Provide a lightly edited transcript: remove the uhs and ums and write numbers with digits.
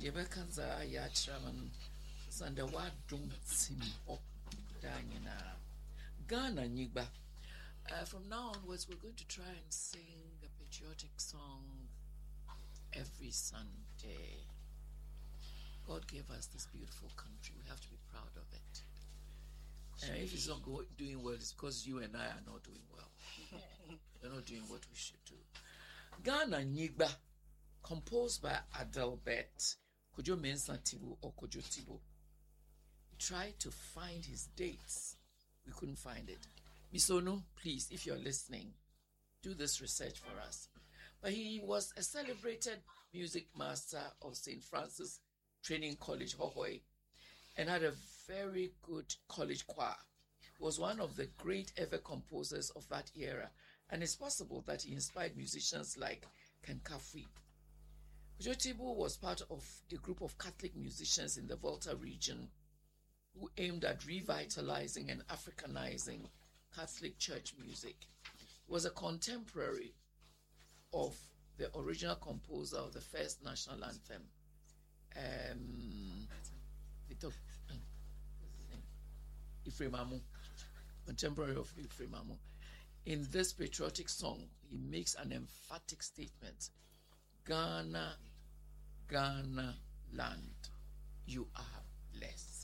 Yebekanza Yatraman Sandawa Dum Simho Danyana Ghana Nigba. From now onwards, we're going to try and sing a patriotic song every Sunday. God gave us this beautiful country. We have to be proud of it. If it's not doing well, it's because you and I are not doing well. We're not doing what we should do. Ghana Nigba, composed by Adelbert Kojo Mensah Tibu or Kojo Tibo. We tried to find his dates. We couldn't find it. Misono, please, if you're listening, do this research for us. But he was a celebrated music master of St. Francis Training College, Hohoi, and had a very good college choir. He was one of the great ever composers of that era, and it's possible that he inspired musicians like Ken Kafui. Kojo Tibo was part of a group of Catholic musicians in the Volta region who aimed at revitalizing and Africanizing Catholic church music. He was a contemporary of the original composer of the first national anthem, Ifremamu, contemporary of Ifremamu. In this patriotic song, he makes an emphatic statement: Ghana, Ghana land, you are blessed.